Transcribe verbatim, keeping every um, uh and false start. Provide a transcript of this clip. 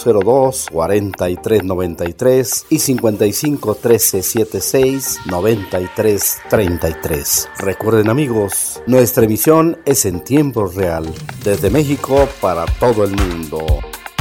cero dos, cuarenta y tres noventa y tres y cincuenta y cinco, trece, setenta y seis, noventa y tres, treinta y tres. Recuerden, amigos, nuestra emisión es en tiempo real, desde México para todo el mundo.